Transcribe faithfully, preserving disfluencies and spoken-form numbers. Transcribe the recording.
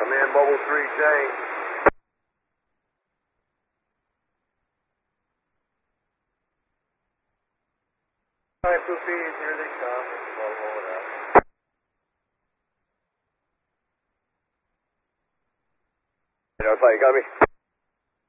I'm in Mobile three, Jane. All right, Poopies, here they come. Let's roll it up. You know, you got me?